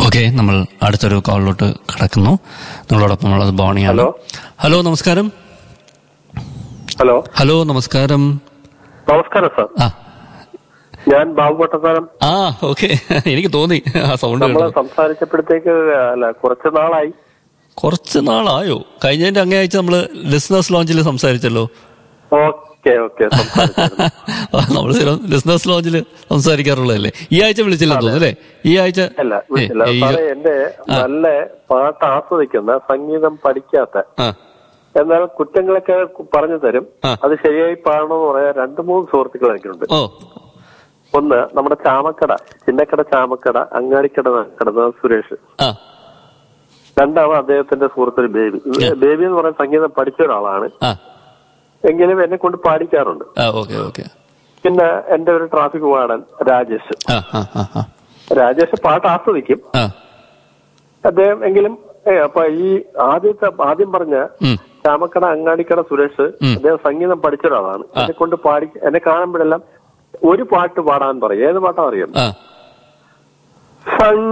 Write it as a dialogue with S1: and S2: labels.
S1: Okay, നമ്മൾ അടുത്തൊരു കോളിലോട്ട് കിടക്കുന്നു. നമ്മളോടൊപ്പമുള്ളത് ബോണിയാണ്. ഹലോ, നമസ്കാരം. ഹലോ, നമസ്കാരം.
S2: നമസ്കാരം സാർ. ഞാൻ ബാബു പട്ടത്താനം.
S1: ഓക്കെ, എനിക്ക് തോന്നി ആ സൗണ്ട്.
S2: നമ്മള് സംസാരിച്ചപ്പോഴത്തേക്ക് കുറച്ച്
S1: നാളായോ? കഴിഞ്ഞതിന്റെ അങ്ങേ ആഴ്ച നമ്മള് ലിസണേഴ്സ് ലോഞ്ചിൽ സംസാരിച്ചല്ലോ.
S2: ഓക്കെ,
S1: നമ്മള് ലിസണേഴ്സ് ലോഞ്ചിൽ സംസാരിക്കാറുള്ളതല്ലേ? ഈ ആഴ്ച വിളിച്ചില്ലെന്ന് തോന്നുന്നു അല്ലേ? ഈ ആഴ്ച
S2: എന്റെ നല്ല പാട്ട് ആസ്വദിക്കുന്ന, സംഗീതം പഠിക്കാത്ത, എന്നാൽ കുറ്റങ്ങളൊക്കെ പറഞ്ഞു തരും, അത് ശരിയായി പാടണമെന്ന് പറയാൻ 2-3 സുഹൃത്തുക്കൾ എനിക്കുണ്ട്. ഒന്ന് നമ്മുടെ ചിന്നക്കട ചാമക്കട അങ്ങാടിക്കട കിടന്ന സുരേഷ്. രണ്ടാമത് അദ്ദേഹത്തിന്റെ സുഹൃത്ത് ബേബി എന്ന് പറയുന്ന സംഗീതം പഠിച്ച ഒരാളാണ്, എങ്കിലും എന്നെ കൊണ്ട് പാടിക്കാറുണ്ട്. പിന്നെ എന്റെ ഒരു ട്രാഫിക് വാർഡൻ രാജേഷ് പാട്ട് ആസ്വദിക്കും അദ്ദേഹം. എങ്കിലും അപ്പൊ ഈ ആദ്യം പറഞ്ഞ ചാമക്കട അങ്ങാടിക്കട സുരേഷ്, അദ്ദേഹം സംഗീതം പഠിച്ച ഒരാളാണ്. എന്നെ കൊണ്ട് എന്നെ കാണുമ്പോഴെല്ലാം ഒരു പാട്ട് പാടാൻ പറയും. ഏത് പാട്ടാ അറിയാം?